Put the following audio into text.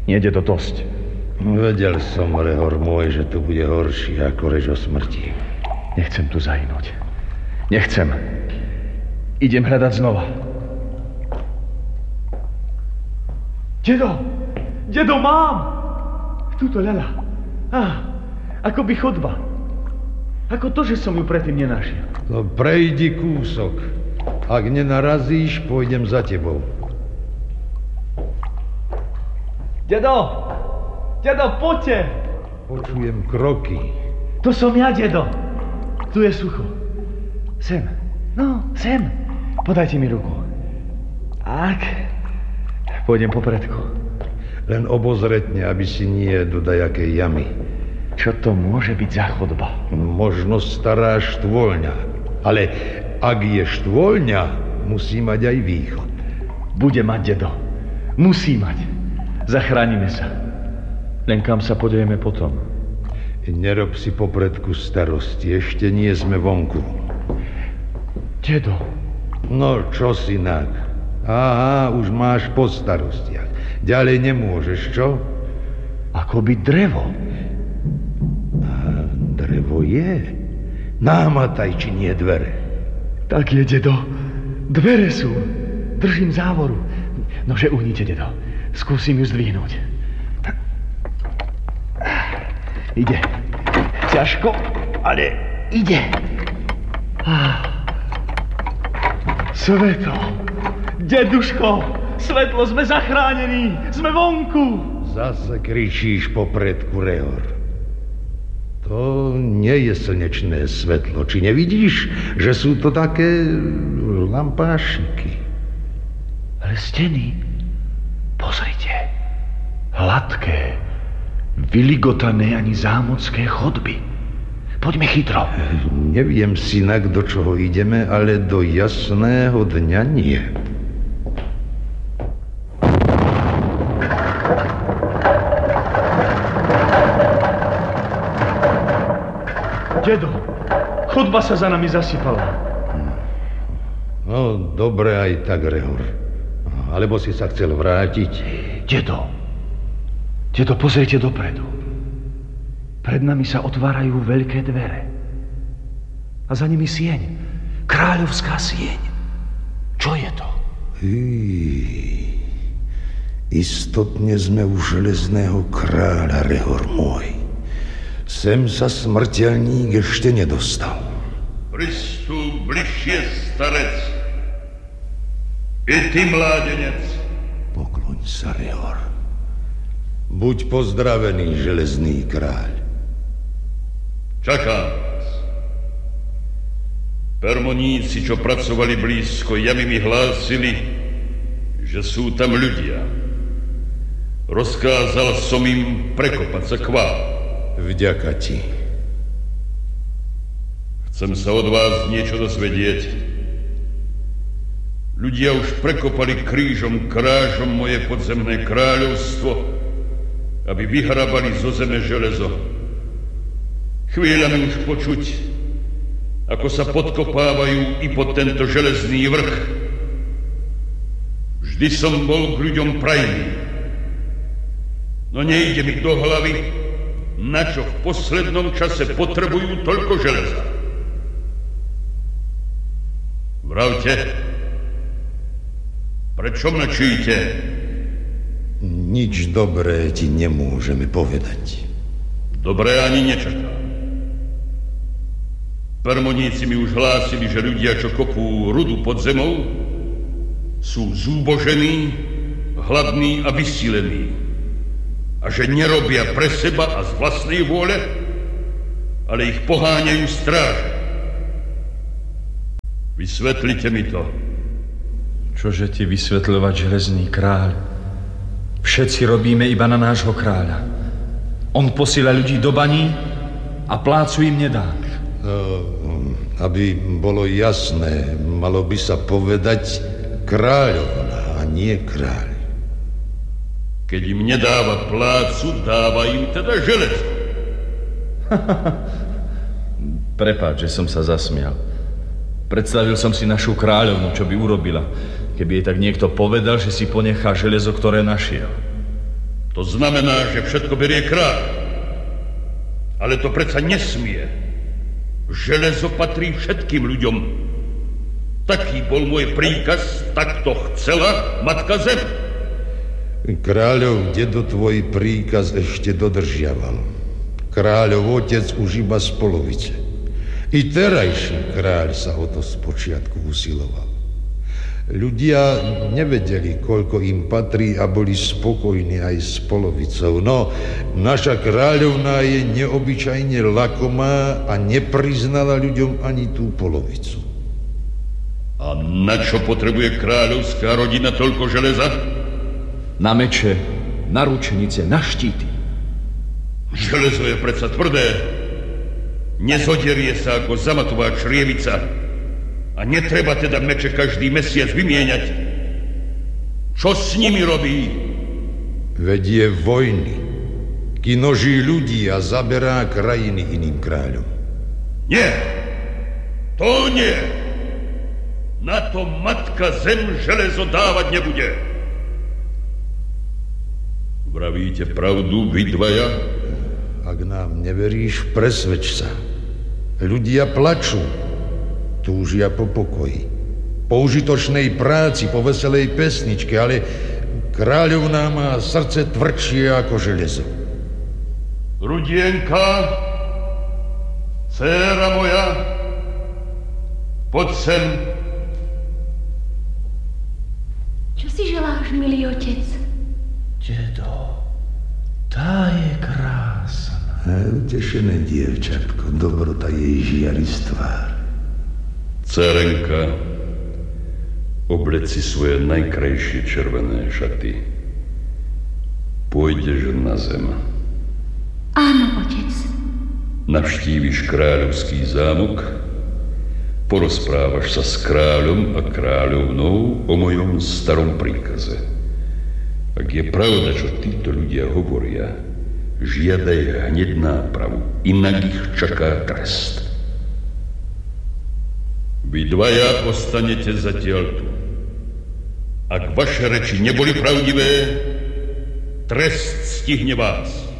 Nie je to dosť. Vedel som, Rehor môj, že to bude horšie ako reč o smrti. Nechcem tu zahynúť. Nechcem. Idem hľadať znova. Dedo, mám! Tuto ľala. Akoby chodba. Ako to, že som ju predtým nenašiel. No prejdi kúsok. Ak nenarazíš, pôjdem za tebou. Dedo, poďte! Počujem kroky. To som ja, dedo. Tu je sucho. Sem. No, sem. Podajte mi ruku. Ak. Pôjdem popredku. Len obozretne, aby si nie do dajakej jamy. Čo to môže byť za chodba? Možno stará štvoľňa. Ale ak je štvoľňa, musí mať aj východ. Bude mať, dedo. Musí mať. Zachránime sa. Len kam sa podejeme potom? Nerob si popredku starosti. Ešte nie sme vonku. Dedo. No, čo synak? Aha, už máš po starostiach. Ďalej nemôžeš, čo? Akoby drevo. A drevo je. Námataj, či nie dvere. Tak je, dedo. Dvere sú. Držím závoru. Nože uhnite, dedo. Skúsim ju zdvihnúť. Ide. Ťažko, ale ide. Svetlo. Deduško, svetlo, sme zachránení. Sme vonku. Zase kričíš popredku, Rehor. To nie je slnečné svetlo. Či nevidíš, že sú to také lampášiky? Ale steny, pozrite, hladké, vyligotané ani zámocké chodby. Poďme chytro. Neviem, synak, do čoho ideme, ale do jasného dňa nie. Dedo, chodba sa za nami zasypala. No, dobre aj tak, Rehor. Alebo si sa chcel vrátiť? Dedo, pozrite dopredu. Pred nami sa otvárajú veľké dvere. A za nimi sieň. Kráľovská sieň. Čo je to? Istotne sme u železného kráľa, Rehor môj. Sem sa smrteľník ešte nedostal. Pristup bližšie, starec. I ty, mládenec. Pokloň sa, Rehor. Buď pozdravený, železný kráľ. Čakám vás. Permoníci, čo pracovali blízko jamy, mi hlásili, že sú tam ľudia. Rozkázal som im prekopať sa k vám. Vďaka ti. Chcem sa od vás niečo dozvedieť. Ľudia už prekopali krížom krážom moje podzemné kráľovstvo, aby vyhrabali zo zeme železo. Chvíľami už počuť, ako sa podkopávajú i pod tento železný vrch. Vždy som bol k ľuďom prajný. No nejde mi do hlavy, na čo v poslednom čase potrebujú toľko železa. Vravte, prečo mlčíte? Nič dobré ti nemôžeme povedať. Dobré ani nečakám. Permoníci mi už hlásili, že ľudia, čo kopú rudu pod zemou, sú zúbožení, hladní a vysílení. A že nerobia pre seba a z vlastnej vôle, ale ich poháňajú stráže. Vysvetlite mi to. Čože ti vysvetľovať, železný kráľ? Všetci robíme iba na nášho kráľa. On posíla ľudí do baní a plácu im nedá. Aby bolo jasné, malo by sa povedať kráľovna a nie kráľ. Keď im nedáva plácu, dáva im teda železo. Prepáč, že som sa zasmial. Predstavil som si našu kráľovnu, čo by urobila, keby jej tak niekto povedal, že si ponechá železo, ktoré našiel. To znamená, že všetko berie kráľ. Ale to predsa nesmie. Železo patrí všetkým ľuďom. Taký bol môj príkaz, tak to chcela matka Zem. Kráľov dedo tvoj príkaz ešte dodržiaval. Kráľov otec už iba z polovice. I terajší kráľ sa o to spočiatku usiloval. Ľudia nevedeli, koľko im patrí a boli spokojní aj s polovicou. No, naša kráľovná je neobyčajne lakomá a nepriznala ľuďom ani tú polovicu. A na čo potrebuje kráľovská rodina toľko železa? Na meče, na ručenice, na štíty. Železo je predsa tvrdé. Nezoderie sa ako zamatová črievica. A netreba teda meče každý mesiac vymieňať. Čo s nimi robí? Vedie vojny. Kinoží ľudí a zaberá krajiny iným kráľom. Nie. To nie. Na to matka Zem železo dávať nebude. Vravíte pravdu, vy dvaja? Ak nám neveríš, presvedč sa. Ľudia plačú. Túžia po pokoji. Po užitočnej práci, po veselej pesničke, ale kráľovná má srdce tvrdšie ako železo. Rudienka, dcéra moja, poď sem. Čo si želáš, milý otec? Dedo, tá je krásna. Utešené dievčatko, dobrota jej žiari z tvár. Dcerenka, oblec si svoje najkrajšie červené šaty. Pôjdeš na zem. Áno, otec. Navštíviš kráľovský zámok, porozprávaš sa s kráľom a kráľovnou o mojom starom príkaze. Ak je pravda, čo títo ľudia hovoria, žiadaj hneď nápravu, inak ich čaká trest. Vy dvaja ostanete zatiaľ tu. Ak vaše reči neboli pravdivé, trest stihne vás.